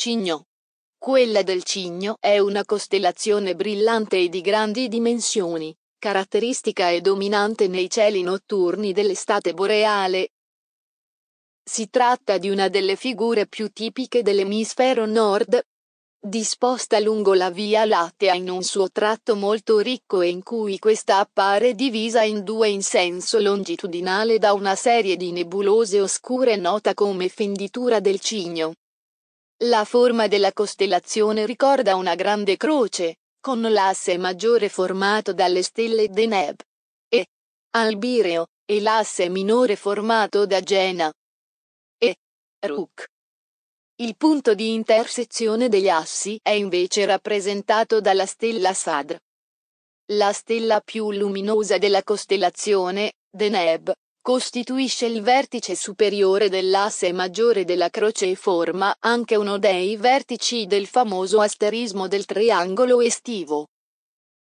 Cigno. Quella del Cigno è una costellazione brillante e di grandi dimensioni, caratteristica e dominante nei cieli notturni dell'estate boreale. Si tratta di una delle figure più tipiche dell'emisfero nord, disposta lungo la Via Lattea in un suo tratto molto ricco e in cui questa appare divisa in due in senso longitudinale da una serie di nebulose oscure nota come fenditura del Cigno. La forma della costellazione ricorda una grande croce, con l'asse maggiore formato dalle stelle Deneb e Albireo, e l'asse minore formato da Gena e Rook. Il punto di intersezione degli assi è invece rappresentato dalla stella Sadr. La stella più luminosa della costellazione, Deneb, costituisce il vertice superiore dell'asse maggiore della croce e forma anche uno dei vertici del famoso asterismo del triangolo estivo.